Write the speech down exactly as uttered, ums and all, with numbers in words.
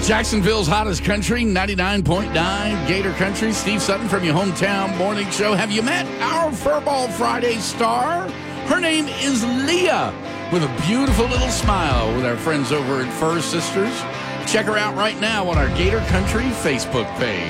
Jacksonville's hottest country, ninety-nine point nine Gator Country. Steve Sutton from your hometown morning show. Have you met our Furball Friday star? Her name is Leah, with a beautiful little smile with our friends over at Fur Sisters. Check her out right now on our Gator Country Facebook page.